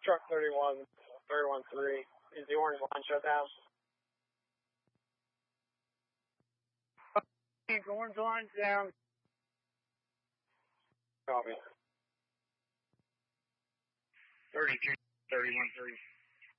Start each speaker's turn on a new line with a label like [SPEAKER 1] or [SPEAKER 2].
[SPEAKER 1] Truck 31-3. Is the orange line shut down? Orange line's down. Copy. 32, 31-3.